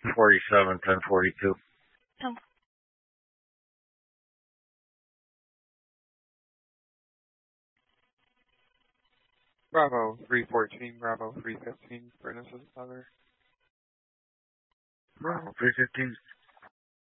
47, 1042. Bravo 314, Bravo 315, Furnaces Other. Bravo 315.